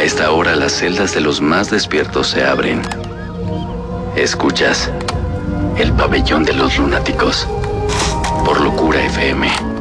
esta hora las celdas de los más despiertos se abren. Escuchas el pabellón de los lunáticos por Locura FM.